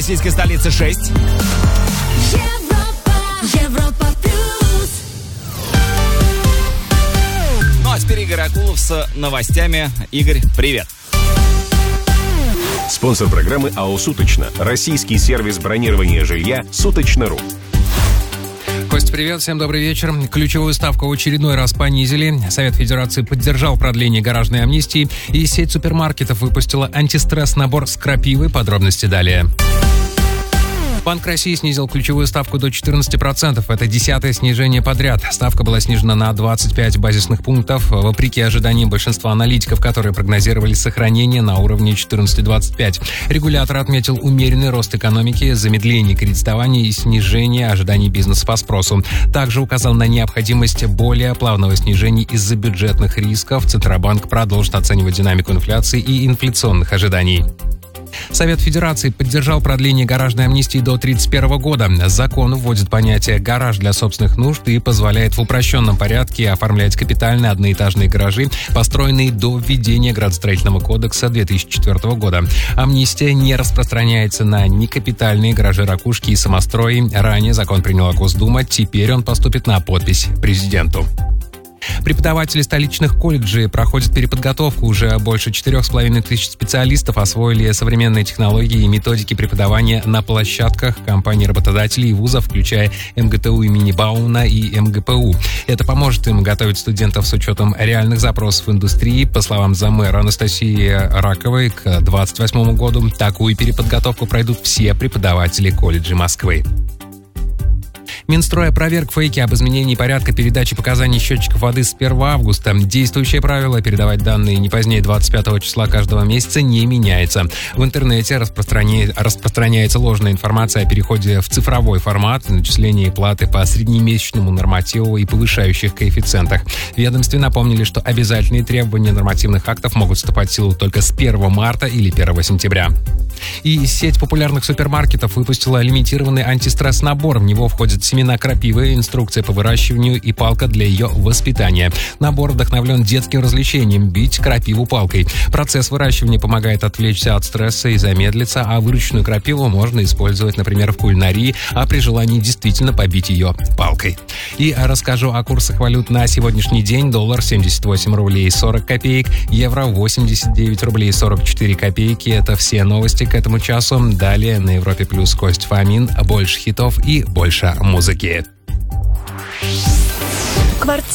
российской столице 6. Европа плюс. Ну а теперь Игорь Акулов с новостями. Игорь, привет. Спонсор программы АО «Суточно». Российский сервис бронирования жилья «Суточно.ру». Костя, привет, всем добрый вечер. Ключевую ставку в очередной раз понизили. Совет Федерации поддержал продление гаражной амнистии, и сеть супермаркетов выпустила антистресс-набор с крапивой. Подробности далее. Банк России снизил ключевую ставку до 14%. Это 10-е снижение подряд. Ставка была снижена на 25 базисных пунктов, вопреки ожиданиям большинства аналитиков, которые прогнозировали сохранение на уровне 14,25. Регулятор отметил умеренный рост экономики, замедление кредитования и снижение ожиданий бизнеса по спросу. Также указал на необходимость более плавного снижения из-за бюджетных рисков. Центробанк продолжит оценивать динамику инфляции и инфляционных ожиданий. Совет Федерации поддержал продление гаражной амнистии до 1931 года. Закон вводит понятие «гараж для собственных нужд» и позволяет в упрощенном порядке оформлять капитальные одноэтажные гаражи, построенные до введения Градостроительного кодекса 2004 года. Амнистия не распространяется на некапитальные гаражи, ракушки и самострои. Ранее закон приняла Госдума, теперь он поступит на подпись президенту. Преподаватели столичных колледжей проходят переподготовку. Уже больше 4500 специалистов освоили современные технологии и методики преподавания на площадках компаний-работодателей и вузов, включая МГТУ имени Бауна и МГПУ. Это поможет им готовить студентов с учетом реальных запросов индустрии. По словам замэра Анастасии Раковой, к 2028 году такую переподготовку пройдут все преподаватели колледжей Москвы. Минстрой опроверг фейки об изменении порядка передачи показаний счетчиков воды с 1 августа. Действующее правило передавать данные не позднее 25 числа каждого месяца не меняется. В интернете распространяется ложная информация о переходе в цифровой формат, начислении платы по среднемесячному нормативу и повышающих коэффициентах. В ведомстве напомнили, что обязательные требования нормативных актов могут вступать в силу только с 1 марта или 1 сентября. И сеть популярных супермаркетов выпустила лимитированный антистресс-набор. В него входят семена крапивы, инструкция по выращиванию и палка для ее воспитания. Набор вдохновлен детским развлечением – бить крапиву палкой. Процесс выращивания помогает отвлечься от стресса и замедлиться, а выращенную крапиву можно использовать, например, в кулинарии, а при желании действительно побить ее палкой. И расскажу о курсах валют на сегодняшний день. Доллар 78 рублей 40 копеек, евро 89 рублей 44 копейки. Это все новости к этому часу. Далее на Европе Плюс Кость Фомин. Больше хитов и больше музыки.